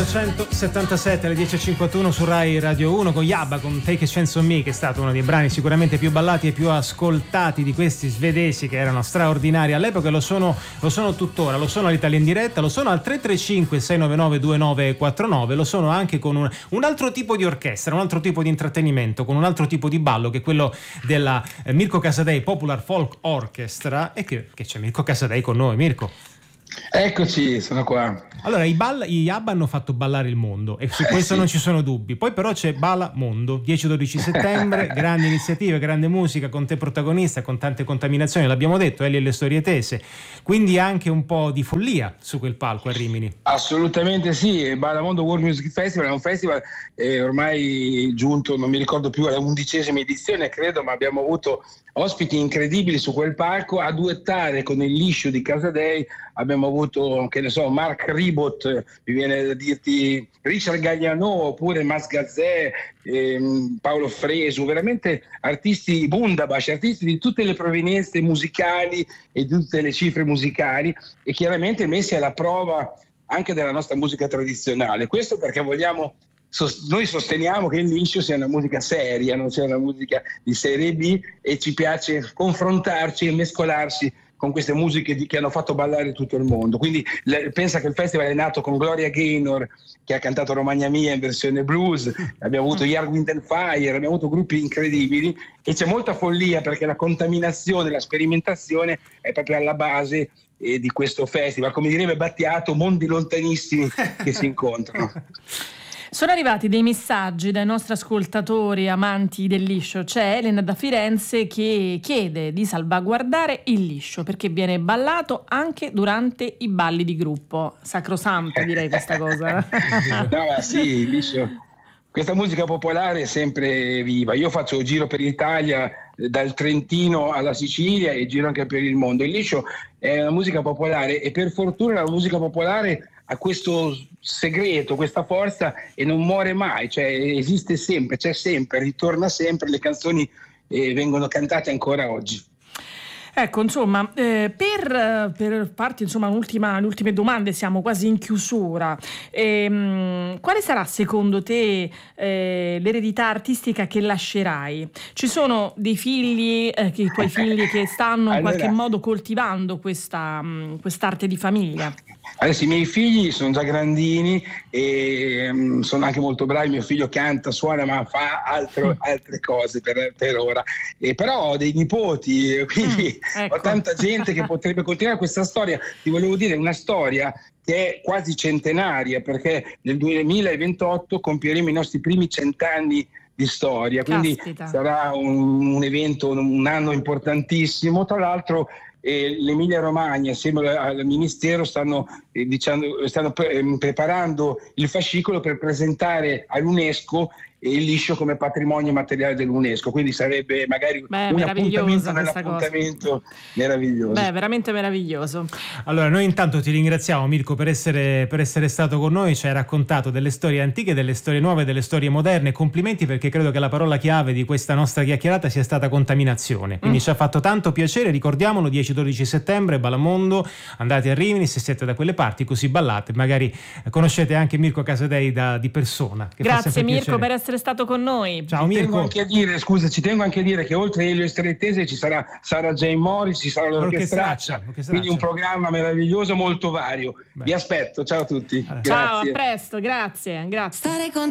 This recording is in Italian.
1977 alle 10.51 su Rai Radio 1 con Yabba, con Take a Chance on Me, che è stato uno dei brani sicuramente più ballati e più ascoltati di questi svedesi, che erano straordinari all'epoca e lo sono tuttora, lo sono all'Italia in diretta, lo sono al 335 699 2949, lo sono anche con un altro tipo di orchestra, un altro tipo di intrattenimento, con un altro tipo di ballo, che è quello della Mirko Casadei Popular Folk Orchestra, e che c'è Mirko Casadei con noi. Mirko, eccoci, sono qua. Allora, i Yabba hanno fatto ballare il mondo e su questo non ci sono dubbi. Poi però c'è Balla Mondo, 10-12 settembre, grandi iniziative, grande musica, con te protagonista, con tante contaminazioni, l'abbiamo detto, Ellie e le storie tese, quindi anche un po' di follia su quel palco a Rimini. Assolutamente sì, Balla Mondo World Music Festival è un festival ormai giunto, non mi ricordo più, alla 11ª edizione credo, ma abbiamo avuto ospiti incredibili su quel palco. A duettare con il liscio di Casadei abbiamo avuto, che ne so, Mark Ribot, mi viene da dirti Richard Galliano, oppure Mas Gazzè, Paolo Fresu, veramente artisti bundabash, artisti di tutte le provenienze musicali e di tutte le cifre musicali, e chiaramente messi alla prova anche della nostra musica tradizionale. Questo perché noi sosteniamo che il liscio sia una musica seria, non sia una musica di serie B, e ci piace confrontarci e mescolarsi con queste musiche che hanno fatto ballare tutto il mondo. Quindi pensa che il festival è nato con Gloria Gaynor, che ha cantato Romagna Mia in versione blues, abbiamo avuto Earth, Wind and Fire, abbiamo avuto gruppi incredibili, e c'è molta follia perché la contaminazione, la sperimentazione è proprio alla base di questo festival. Come direbbe Battiato, mondi lontanissimi che si incontrano. Sono arrivati dei messaggi dai nostri ascoltatori amanti del liscio. C'è Elena da Firenze che chiede di salvaguardare il liscio perché viene ballato anche durante i balli di gruppo. Sacrosanto, direi, questa cosa. No, ma sì, il liscio, questa musica popolare è sempre viva. Io faccio giro per l'Italia, dal Trentino alla Sicilia, e giro anche per il mondo. Il liscio è una musica popolare, e per fortuna la musica popolare ha questo segreto, questa forza, e non muore mai, cioè esiste sempre, c'è sempre, ritorna sempre, le canzoni vengono cantate ancora oggi. Ecco, insomma, per farti le ultime domande, siamo quasi in chiusura. Quale sarà secondo te l'eredità artistica che lascerai? Ci sono dei figli, i tuoi figli, che stanno in qualche modo coltivando quest'arte di famiglia? Adesso i miei figli sono già grandini e sono anche molto bravi. Mio figlio canta, suona, ma fa altre cose per ora. Però ho dei nipoti, quindi ecco. Ho tanta gente che potrebbe continuare questa storia. Ti volevo dire, una storia che è quasi centenaria, perché nel 2028 compieremo i nostri primi 100 anni di storia, quindi Caspita. Sarà un evento, un anno importantissimo. Tra l'altro l'Emilia Romagna assieme al Ministero stanno preparando il fascicolo per presentare all'UNESCO il liscio come patrimonio materiale dell'UNESCO, quindi sarebbe magari un appuntamento nell'appuntamento meraviglioso. Veramente meraviglioso. Allora, noi intanto ti ringraziamo, Mirko, per essere stato con noi, ci hai raccontato delle storie antiche, delle storie nuove, delle storie moderne. Complimenti, perché credo che la parola chiave di questa nostra chiacchierata sia stata contaminazione, quindi ci ha fatto tanto piacere. Ricordiamolo, 10-12 settembre, Ballamondo, andate a Rimini se siete da quelle parti, così ballate, magari conoscete anche Mirko Casadei di persona. Grazie Mirko per essere stato con noi. Ciao Mirko. Ci tengo anche a dire che oltre a Elio e storie tese ci sarà Sarah Jane Morris, ci sarà l'orchestraccia, quindi un programma meraviglioso, molto vario. Vi aspetto, ciao a tutti. Ciao, a presto, grazie. Stare con